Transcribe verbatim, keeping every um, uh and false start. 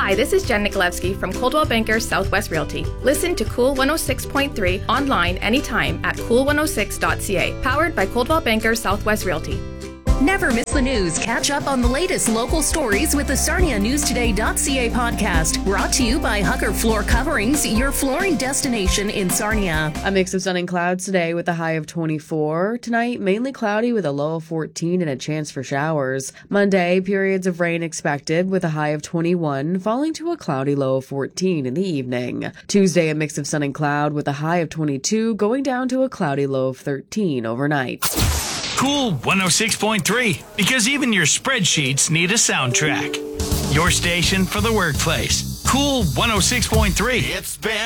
Hi, this is Jen Nikolewski from Coldwell Banker Southwest Realty. Listen to Cool one oh six point three online anytime at cool one oh six dot c a. Powered by Coldwell Banker Southwest Realty. Never miss the news. Catch up on the latest local stories with the Sarnia News Today dot c a podcast. Brought to you by Hucker Floor Coverings, your flooring destination in Sarnia. A mix of sun and clouds today with a high of twenty-four. Tonight, mainly cloudy with a low of fourteen and a chance for showers. Monday, periods of rain expected with a high of twenty-one, falling to a cloudy low of fourteen in the evening. Tuesday, a mix of sun and cloud with a high of twenty-two, going down to a cloudy low of thirteen overnight. Cool one oh six point three, because even your spreadsheets need a soundtrack. Your station for the workplace. Cool one oh six point three. It's been